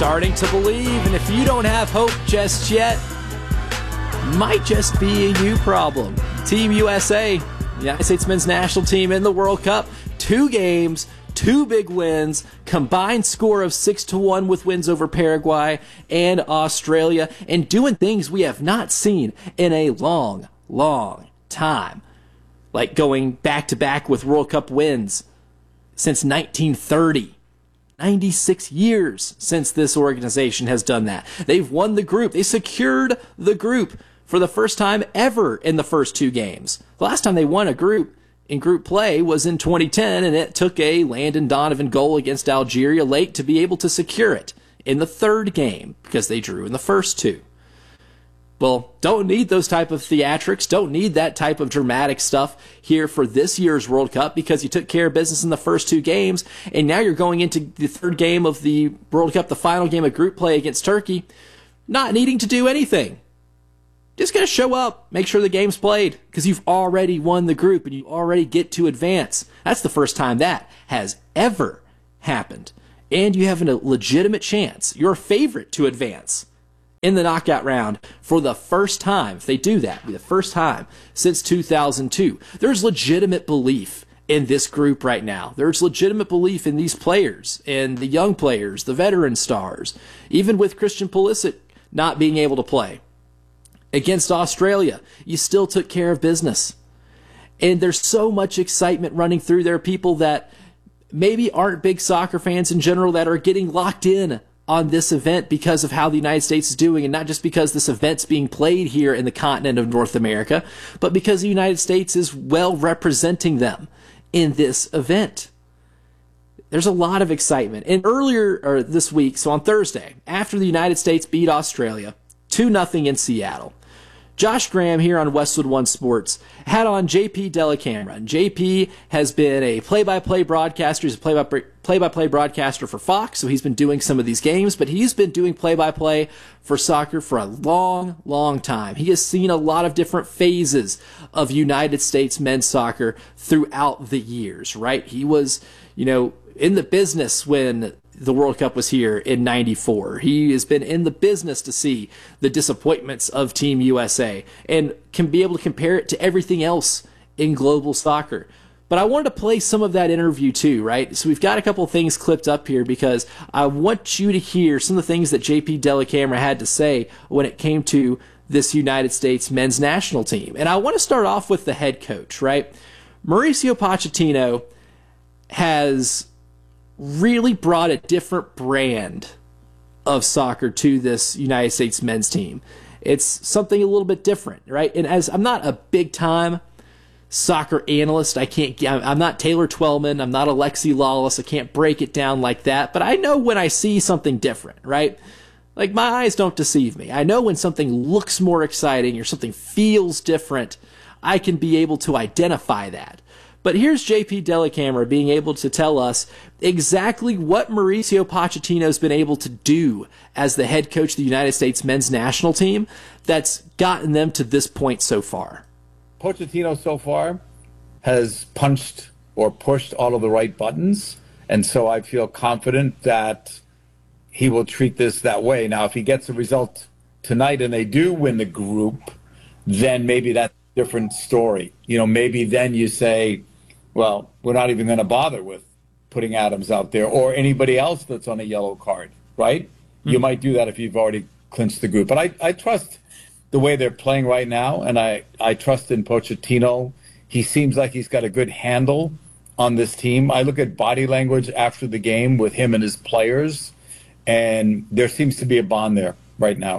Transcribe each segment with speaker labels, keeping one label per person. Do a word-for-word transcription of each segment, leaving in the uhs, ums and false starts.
Speaker 1: starting to believe, and if you don't have hope just yet, might just be a you problem. Team U S A, United States men's national team in the World Cup, two games, two big wins, combined score of six to one with wins over Paraguay and Australia, and doing things we have not seen in a long, long time. Like going back-to-back with World Cup wins since nineteen thirty. ninety-six years since this organization has done that. They've won the group. They secured the group for the first time ever in the first two games. The last time they won a group in group play was in twenty ten, and it took a Landon Donovan goal against Algeria late to be able to secure it in the third game because they drew in the first two. Well, don't need those type of theatrics, don't need that type of dramatic stuff here for this year's World Cup because you took care of business in the first two games, and now you're going into the third game of the World Cup, the final game of group play against Turkey, not needing to do anything. Just going to show up, make sure the game's played, because you've already won the group and you already get to advance. That's the first time that has ever happened. And you have a legitimate chance, your favorite, to advance in the knockout round for the first time. If they do that, it'll be the first time since two thousand two. There's legitimate belief in this group right now. There's legitimate belief in these players, in the young players, the veteran stars, even with Christian Pulisic not being able to play. Against Australia, you still took care of business. And there's so much excitement running through there. People that maybe aren't big soccer fans in general that are getting locked in on this event because of how the United States is doing, and not just because this event's being played here in the continent of North America, but because the United States is well representing them in this event. There's a lot of excitement. And earlier or this week, so on Thursday, after the United States beat Australia two nothing in Seattle, Josh Graham here on Westwood One Sports had on J P Dellacamera. And J P has been a play-by-play broadcaster. He's a play-by-play play-by-play broadcaster for Fox, so he's been doing some of these games, but he's been doing play-by-play for soccer for a long, long time. He has seen a lot of different phases of United States men's soccer throughout the years, right? He was, you know, in the business when the World Cup was here in ninety-four. He has been in the business to see the disappointments of Team U S A and can be able to compare it to everything else in global soccer. But I wanted to play some of that interview too, right? So we've got a couple of things clipped up here because I want you to hear some of the things that J P Dellacamera had to say when it came to this United States men's national team. And I want to start off with the head coach, right? Mauricio Pochettino has really brought a different brand of soccer to this United States men's team. It's something a little bit different, right? And as I'm not a big time soccer analyst, I can't, I'm not Taylor Twellman, I'm not Alexi Lawless, I can't break it down like that, but I know when I see something different, right? Like my eyes don't deceive me. I know when something looks more exciting or something feels different, I can be able to identify that. But here's J P Dellacamera being able to tell us exactly what Mauricio Pochettino's been able to do as the head coach of the United States men's national team that's gotten them to this point so far.
Speaker 2: Pochettino so far has punched or pushed all of the right buttons, and so I feel confident that he will treat this that way. Now, if he gets a result tonight and they do win the group, then maybe that's a different story. You know, maybe then you say, well, we're not even going to bother with putting Adams out there or anybody else that's on a yellow card, right? Mm-hmm. You might do that if you've already clinched the group. But I, I trust the way they're playing right now, and I, I trust in Pochettino. He seems like he's got a good handle on this team. I look at body language after the game with him and his players, and there seems to be a bond there right now.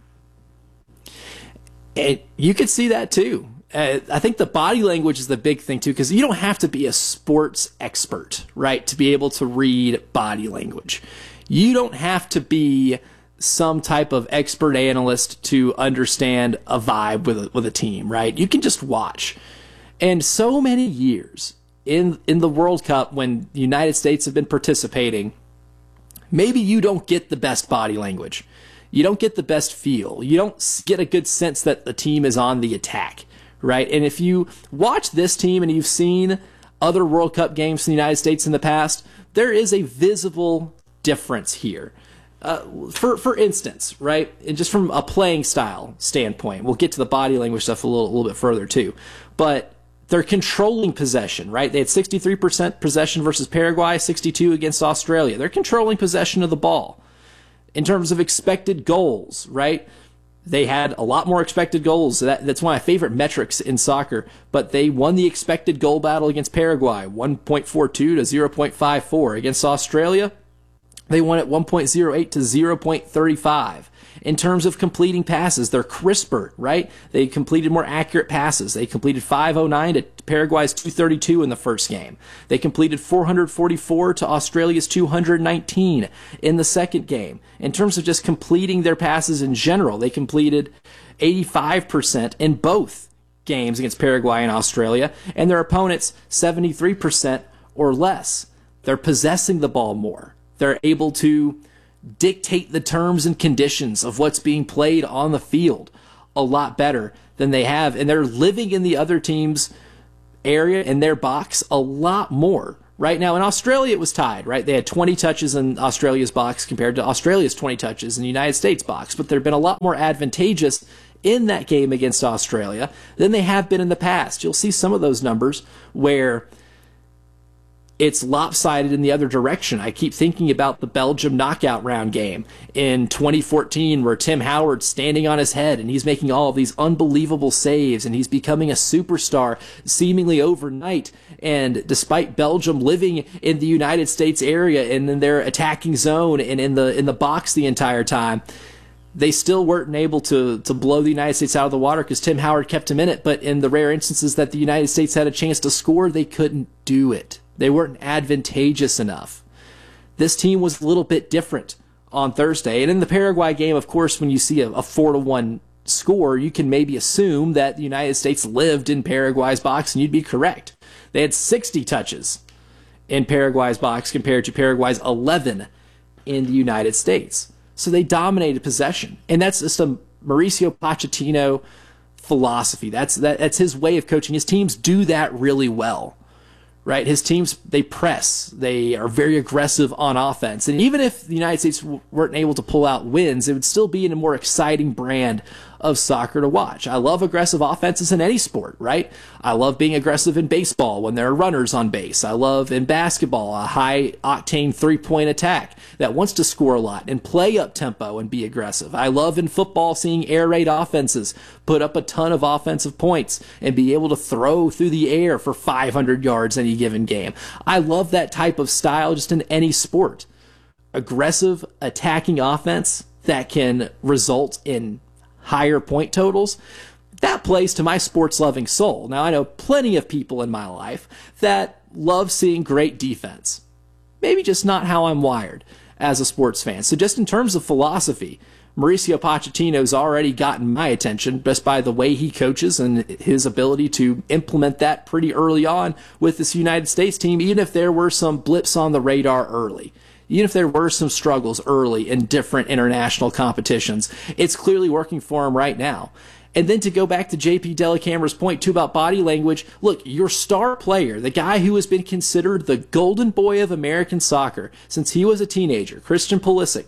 Speaker 1: And you could see that too. Uh, I think the body language is the big thing too, because you don't have to be a sports expert, right, to be able to read body language. You don't have to be some type of expert analyst to understand a vibe with a, with a team, right? You can just watch. And so many years in in the World Cup when the United States have been participating, maybe you don't get the best body language. You don't get the best feel. You don't get a good sense that the team is on the attack, right? And if you watch this team and you've seen other World Cup games in the United States in the past, there is a visible difference here. Uh, for for instance, right, and just from a playing style standpoint, we'll get to the body language stuff a little, a little bit further too, but they're controlling possession, right? They had sixty-three percent possession versus Paraguay, sixty-two against Australia. They're controlling possession of the ball. In terms of expected goals, right, they had a lot more expected goals. That, that's one of my favorite metrics in soccer, but they won the expected goal battle against Paraguay, one point four two to zero point five four. Against Australia, they won at one point zero eight to zero point three five. In terms of completing passes, they're crisper, right? They completed more accurate passes. They completed five oh nine to Paraguay's two thirty-two in the first game. They completed four forty-four to Australia's two nineteen in the second game. In terms of just completing their passes in general, they completed eighty-five percent in both games against Paraguay and Australia, and their opponents seventy-three percent or less. They're possessing the ball more. They're able to dictate the terms and conditions of what's being played on the field a lot better than they have, and they're living in the other team's area, in their box, a lot more. Right now in Australia it was tied, right? They had twenty touches in Australia's box compared to Australia's twenty touches in the United States box, but they've been a lot more advantageous in that game against Australia than they have been in the past. You'll see some of those numbers where it's lopsided in the other direction. I keep thinking about the Belgium knockout round game in twenty fourteen where Tim Howard's standing on his head and he's making all of these unbelievable saves and he's becoming a superstar seemingly overnight. And despite Belgium living in the United States area and in their attacking zone and in the in the box the entire time, they still weren't able to to blow the United States out of the water because Tim Howard kept him in it. But in the rare instances that the United States had a chance to score, they couldn't do it. They weren't advantageous enough. This team was a little bit different on Thursday. And in the Paraguay game, of course, when you see a, a four to one score, you can maybe assume that the United States lived in Paraguay's box, and you'd be correct. They had sixty touches in Paraguay's box compared to Paraguay's eleven in the United States. So they dominated possession. And that's just a Mauricio Pochettino philosophy. That's that, that's his way of coaching. His teams do that really well. Right, his teams, they press. They are very aggressive on offense. And even if the United States weren't able to pull out wins, it would still be in a more exciting brand of soccer to watch. I love aggressive offenses in any sport, right? I love being aggressive in baseball when there are runners on base. I love in basketball a high-octane three-point attack that wants to score a lot and play up-tempo and be aggressive. I love in football seeing air raid offenses put up a ton of offensive points and be able to throw through the air for five hundred yards any given game. I love that type of style just in any sport. Aggressive attacking offense that can result in higher point totals, that plays to my sports-loving soul. Now, I know plenty of people in my life that love seeing great defense. Maybe just not how I'm wired as a sports fan. So just in terms of philosophy, Mauricio Pochettino's already gotten my attention just by the way he coaches and his ability to implement that pretty early on with this United States team, even if there were some blips on the radar early. Even if there were some struggles early in different international competitions, it's clearly working for him right now. And then to go back to J P Dellacamera's point, too, about body language, look, your star player, the guy who has been considered the golden boy of American soccer since he was a teenager, Christian Pulisic,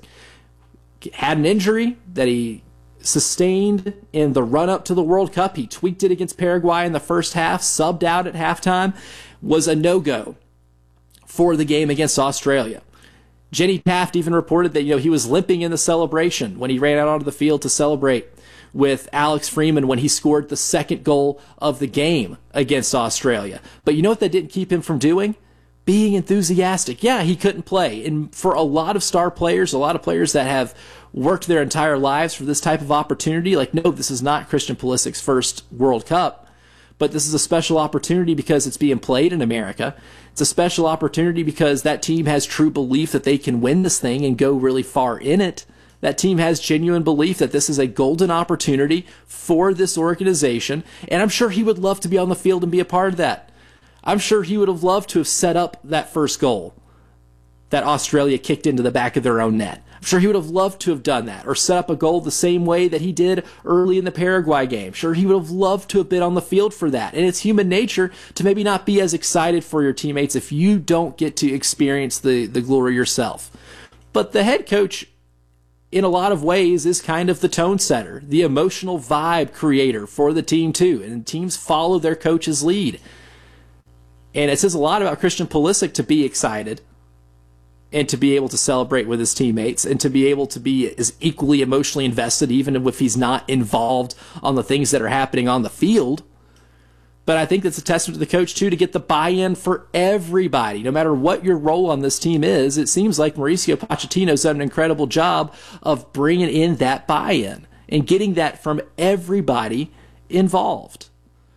Speaker 1: had an injury that he sustained in the run-up to the World Cup. He tweaked it against Paraguay in the first half, subbed out at halftime, was a no-go for the game against Australia. Jenny Taft even reported that, you know, he was limping in the celebration when he ran out onto the field to celebrate with Alex Freeman when he scored the second goal of the game against Australia. But you know what that didn't keep him from doing? Being enthusiastic. Yeah, he couldn't play. And for a lot of star players, a lot of players that have worked their entire lives for this type of opportunity, like, no, this is not Christian Pulisic's first World Cup. But this is a special opportunity because it's being played in America. It's a special opportunity because that team has true belief that they can win this thing and go really far in it. That team has genuine belief that this is a golden opportunity for this organization. And I'm sure he would love to be on the field and be a part of that. I'm sure he would have loved to have set up that first goal that Australia kicked into the back of their own net. I'm sure he would have loved to have done that, or set up a goal the same way that he did early in the Paraguay game. Sure, he would have loved to have been on the field for that. And it's human nature to maybe not be as excited for your teammates if you don't get to experience the, the glory yourself. But the head coach in a lot of ways, is kind of the tone setter, the emotional vibe creator for the team too. And teams follow their coach's lead. And it says a lot about Christian Pulisic to be excited and to be able to celebrate with his teammates and to be able to be as equally emotionally invested, even if he's not involved on the things that are happening on the field. But I think that's a testament to the coach, too, to get the buy-in for everybody. No matter what your role on this team is, it seems like Mauricio Pochettino's done an incredible job of bringing in that buy-in and getting that from everybody involved.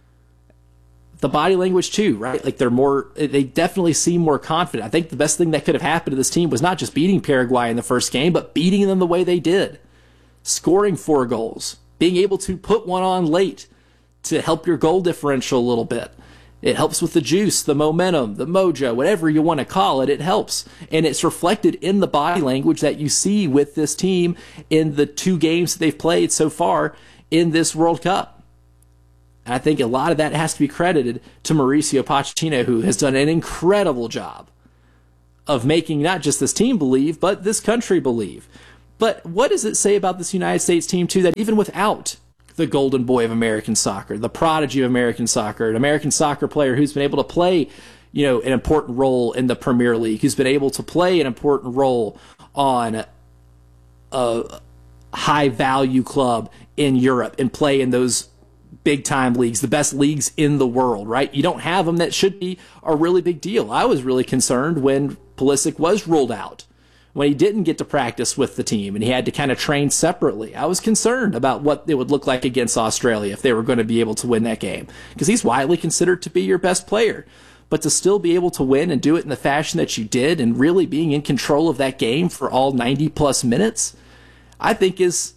Speaker 1: The body language, too, right? Like they're more, they definitely seem more confident. I think the best thing that could have happened to this team was not just beating Paraguay in the first game, but beating them the way they did. Scoring four goals, being able to put one on late to help your goal differential a little bit. It helps with the juice, the momentum, the mojo, whatever you want to call it, it helps. And it's reflected in the body language that you see with this team in the two games that they've played so far in this World Cup. I think a lot of that has to be credited to Mauricio Pochettino, who has done an incredible job of making not just this team believe, but this country believe. But what does it say about this United States team, too, that even without the golden boy of American soccer, the prodigy of American soccer, an American soccer player who's been able to play, you know, an important role in the Premier League, who's been able to play an important role on a high-value club in Europe and play in those big-time leagues, the best leagues in the world, right? You don't have them. That should be a really big deal. I was really concerned when Pulisic was ruled out, when he didn't get to practice with the team and he had to kind of train separately. I was concerned about what it would look like against Australia if they were going to be able to win that game, because he's widely considered to be your best player. But to still be able to win and do it in the fashion that you did and really being in control of that game for all ninety plus minutes, I think is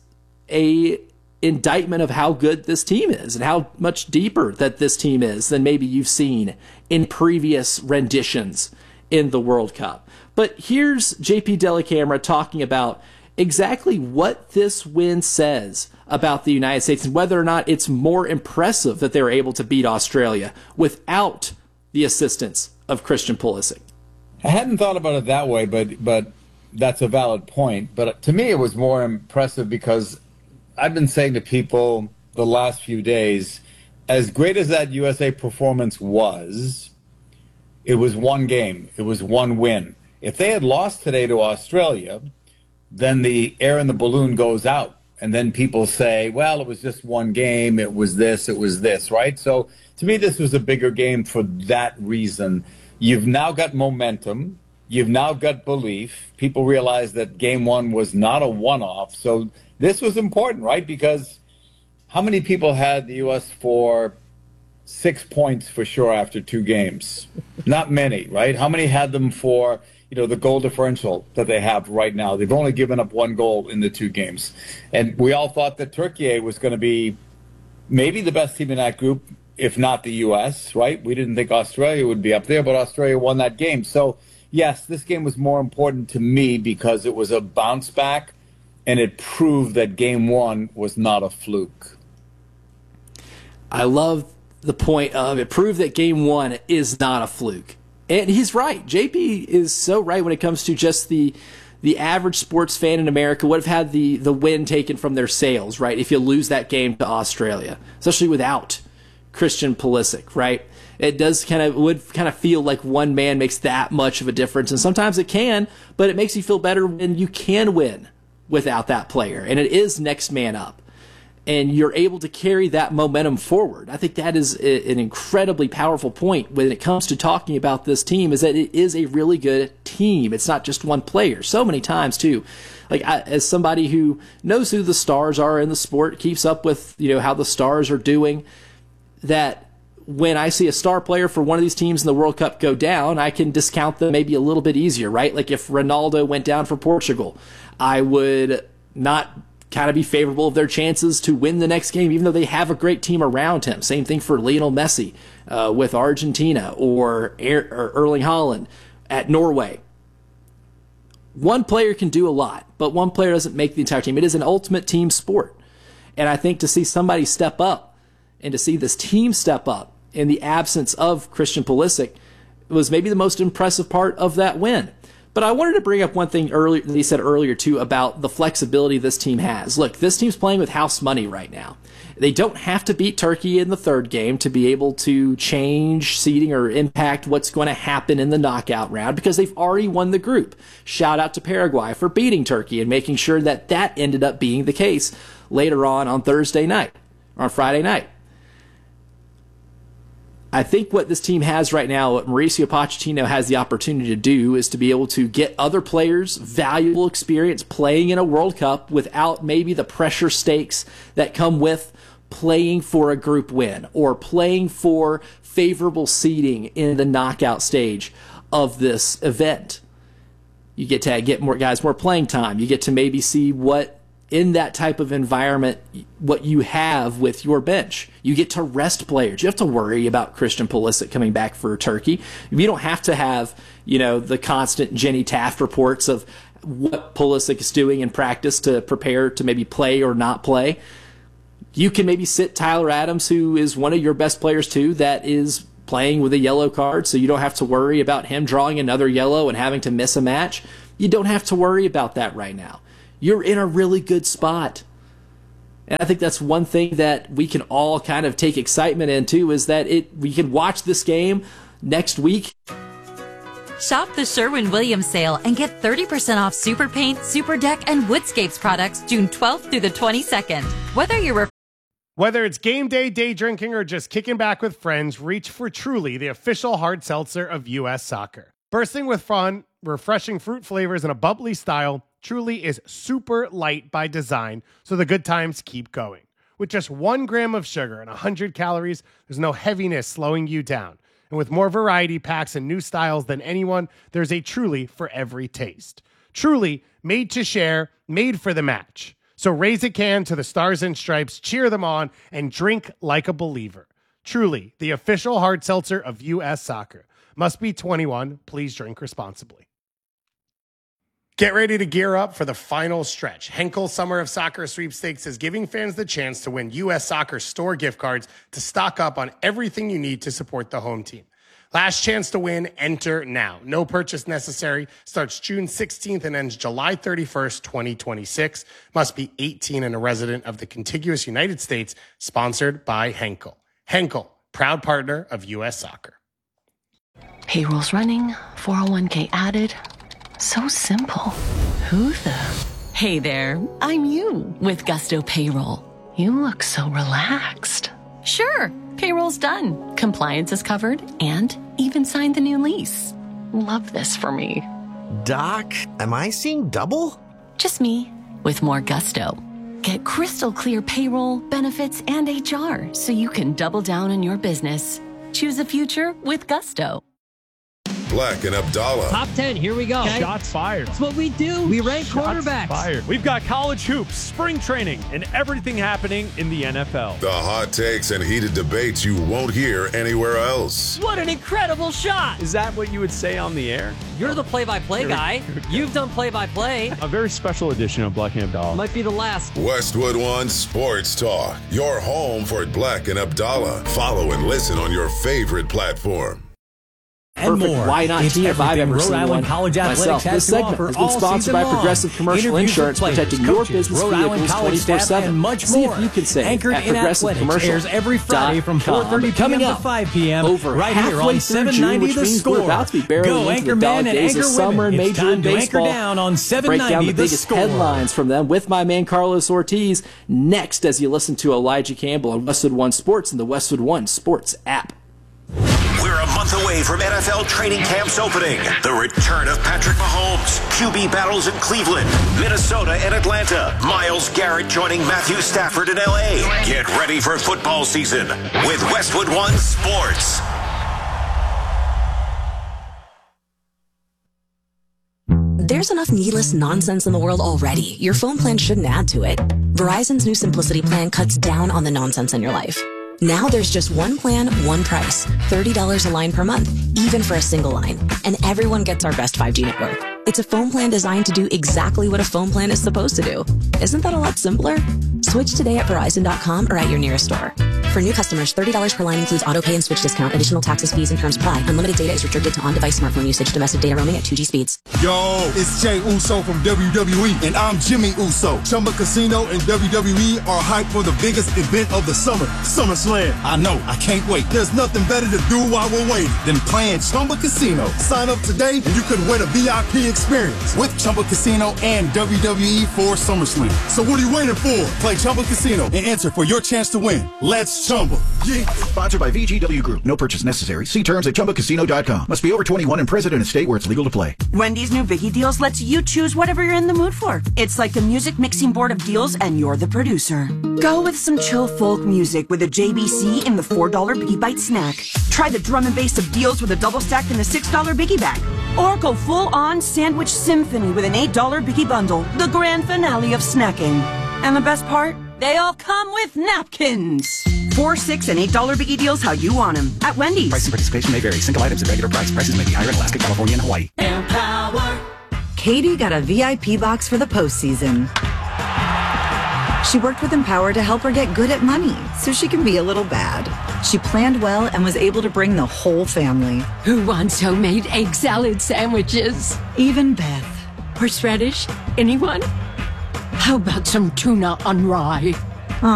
Speaker 1: a indictment of how good this team is and how much deeper that this team is than maybe you've seen in previous renditions in the World Cup. But here's J P Dellacamera talking about exactly what this win says about the United States and whether or not it's more impressive that they were able to beat Australia without the assistance of Christian Pulisic.
Speaker 2: I hadn't thought about it that way, but but that's a valid point. But to me, it was more impressive because I've been saying to people the last few days, as great as that U S A performance was, it was one game. It was one win. If they had lost today to Australia, then the air in the balloon goes out. And then people say, well, it was just one game. It was this, it was this, right? So to me, this was a bigger game for that reason. You've now got momentum. You've now got belief. People realize that game one was not a one-off. So this was important, right? Because how many people had the U S for six points for sure after two games? Not many, right? How many had them for, you know, the goal differential that they have right now? They've only given up one goal in the two games. And we all thought that Turkey was going to be maybe the best team in that group, if not the U S, right? We didn't think Australia would be up there, but Australia won that game. So, yes, this game was more important to me because it was a bounce back, and it proved that game one was not a fluke.
Speaker 1: I love the point of it proved that game one is not a fluke. And he's right. J P is so right when it comes to just the the average sports fan in America would have had the, the win taken from their sails, right, if you lose that game to Australia, especially without Christian Pulisic, right? It does kind of would kind of feel like one man makes that much of a difference, and sometimes it can, but it makes you feel better when you can win without that player, and it is next man up, and you're able to carry that momentum forward. I think that is an incredibly powerful point when it comes to talking about this team, is that it is a really good team. It's not just one player. So many times, too, like I, as somebody who knows who the stars are in the sport, keeps up with, you know, how the stars are doing, that when I see a star player for one of these teams in the World Cup go down, I can discount them maybe a little bit easier, right? Like if Ronaldo went down for Portugal, I would not kind of be favorable of their chances to win the next game, even though they have a great team around him. Same thing for Lionel Messi uh, with Argentina, or, er- or Erling Haaland at Norway. One player can do a lot, but one player doesn't make the entire team. It is an ultimate team sport. And I think to see somebody step up and to see this team step up in the absence of Christian Pulisic was maybe the most impressive part of that win. But I wanted to bring up one thing earlier that he said earlier, too, about the flexibility this team has. Look, this team's playing with house money right now. They don't have to beat Turkey in the third game to be able to change seeding or impact what's going to happen in the knockout round because they've already won the group. Shout out to Paraguay for beating Turkey and making sure that that ended up being the case later on on Thursday night or on Friday night. I think what this team has right now, what Mauricio Pochettino has the opportunity to do, is to be able to get other players valuable experience playing in a World Cup without maybe the pressure stakes that come with playing for a group win or playing for favorable seeding in the knockout stage of this event. You get to get more guys more playing time. You get to maybe see what in that type of environment, what you have with your bench. You get to rest players. You have to worry about Christian Pulisic coming back for Turkey. You don't have to have, you know, the constant Jenny Taft reports of what Pulisic is doing in practice to prepare to maybe play or not play. You can maybe sit Tyler Adams, who is one of your best players too, that is playing with a yellow card, so you don't have to worry about him drawing another yellow and having to miss a match. You don't have to worry about that right now. You're in a really good spot. And I think that's one thing that we can all kind of take excitement into is that it we can watch this game next week.
Speaker 3: Shop the Sherwin-Williams sale and get thirty percent off Super Paint, Super Deck, and Woodscapes products June twelfth through the twenty-second. Whether you're
Speaker 4: Whether it's game day, day drinking, or just kicking back with friends, reach for Truly, the official hard seltzer of U S Soccer. Bursting with fun, refreshing fruit flavors, and a bubbly style, Truly is super light by design, so the good times keep going. With just one gram of sugar and one hundred calories, there's no heaviness slowing you down. And with more variety packs and new styles than anyone, there's a Truly for every taste. Truly, made to share, made for the match. So raise a can to the Stars and Stripes, cheer them on, and drink like a believer. Truly, the official hard seltzer of U S Soccer. Must be twenty-one. Please drink responsibly. Get ready to gear up for the final stretch. Henkel Summer of Soccer Sweepstakes is giving fans the chance to win U S Soccer store gift cards to stock up on everything you need to support the home team. Last chance to win, enter now. No purchase necessary. Starts June sixteenth and ends July thirty-first, twenty twenty-six. Must be eighteen and a resident of the contiguous United States. Sponsored by Henkel. Henkel, proud partner of U S Soccer.
Speaker 5: Payroll's running, four oh one k added. So simple. Who the?
Speaker 6: Hey there, I'm you with Gusto Payroll.
Speaker 5: You look so relaxed.
Speaker 6: Sure, payroll's done. Compliance is covered and even signed the new lease.
Speaker 5: Love this for me.
Speaker 7: Doc, am I seeing double?
Speaker 6: Just me with more Gusto. Get crystal clear payroll, benefits, and H R so you can double down on your business. Choose a future with Gusto.
Speaker 8: Black and Abdallah.
Speaker 9: Top ten, here we go.
Speaker 10: Okay. Shots fired.
Speaker 9: That's what we do. We rank
Speaker 10: Shots
Speaker 9: quarterbacks.
Speaker 10: Fired. We've got college hoops, spring training, and everything happening in the N F L.
Speaker 8: The hot takes and heated debates you won't hear anywhere else.
Speaker 9: What an incredible shot.
Speaker 10: Is that what you would say on the air?
Speaker 9: You're the play-by-play guy. You've done play-by-play.
Speaker 10: A very special edition of Black and Abdallah.
Speaker 9: Might be the last.
Speaker 8: Westwood One Sports Talk. Your home for Black and Abdallah. Follow and listen on your favorite platform.
Speaker 1: And perfect more. Why not team if I've ever
Speaker 11: Rhode
Speaker 1: seen
Speaker 11: Island
Speaker 1: one
Speaker 11: College
Speaker 1: myself. This segment has been sponsored by Progressive Commercial Insurance,
Speaker 11: players,
Speaker 1: protecting
Speaker 11: coaches,
Speaker 1: your business
Speaker 11: Rhode
Speaker 1: vehicles twenty-four seven.
Speaker 11: And much
Speaker 1: See
Speaker 11: more.
Speaker 1: if you can save
Speaker 11: Anchored
Speaker 1: at
Speaker 11: in
Speaker 1: Progressive
Speaker 11: Athletics
Speaker 1: Commercial.
Speaker 11: airs every Friday from four thirty p.m. to five p.m.
Speaker 1: Over
Speaker 11: right here
Speaker 1: halfway
Speaker 11: on seven ninety
Speaker 1: June,
Speaker 11: The Score.
Speaker 1: We're about to be barely
Speaker 11: Go
Speaker 1: into the dog
Speaker 11: and
Speaker 1: days of summer and
Speaker 11: it's
Speaker 1: Major League
Speaker 11: To
Speaker 1: Baseball.
Speaker 11: anchor down on seven
Speaker 1: Break
Speaker 11: ninety
Speaker 1: down the
Speaker 11: The
Speaker 1: biggest
Speaker 11: Score.
Speaker 1: headlines from them with my man Carlos Ortiz next as you listen to Elijah Campbell on Westwood One Sports and the Westwood One Sports app.
Speaker 12: We're a month away from N F L training camps opening. The return of Patrick Mahomes, Q B battles in Cleveland, Minnesota, and Atlanta. Myles Garrett joining Matthew Stafford in L A. Get ready for football season with Westwood One Sports.
Speaker 13: There's enough needless nonsense in the world already. Your phone plan shouldn't add to it. Verizon's new Simplicity plan cuts down on the nonsense in your life. Now there's just one plan, one price, thirty dollars a line per month, even for a single line. And everyone gets our best five G network. It's a phone plan designed to do exactly what a phone plan is supposed to do. Isn't that a lot simpler? Switch today at Verizon dot com or at your nearest store. For new customers, thirty dollars per line includes auto pay and switch discount. Additional taxes, fees, and terms apply. Unlimited data is restricted to on-device smartphone usage. Domestic data roaming at two G speeds.
Speaker 14: Yo, it's Jay Uso from W W E, and I'm Jimmy Uso. Chumba Casino and W W E are hyped for the biggest event of the summer, SummerSlam. I know, I can't wait. There's nothing better to do while we're waiting than playing Chumba Casino. Sign up today and you could win a V I P experience with Chumba Casino and W W E for SummerSlam. So what are you waiting for? Play Chumba Casino and enter for your chance to win. Let's Chumba. Yeah.
Speaker 15: Sponsored by V G W Group. No purchase necessary. See terms at chumba casino dot com. Must be over twenty-one and present in a state where it's legal to play.
Speaker 16: Wendy's new Biggie Deals lets you choose whatever you're in the mood for. It's like a music mixing board of deals and you're the producer. Go with some chill folk music with a J B C in the four dollar Biggie Bite snack. Try the drum and bass of deals with a double stack in the six dollar Biggie bag. Or go full-on sandwich symphony with an eight dollar Biggie bundle. The grand finale of snacking. And the best part? They all come with napkins. Four, six, and eight dollar Biggie Deals how you want them at Wendy's.
Speaker 15: Price and participation may vary. Single items at regular price. Prices may be higher in Alaska, California, and Hawaii.
Speaker 17: Empower. Katie got a V I P box for the postseason. She worked with Empower to help her get good at money so she can be a little bad. She planned well and was able to bring the whole family.
Speaker 18: Who wants homemade egg salad sandwiches?
Speaker 17: Even Beth.
Speaker 18: Horseradish? Anyone? How about some tuna on rye?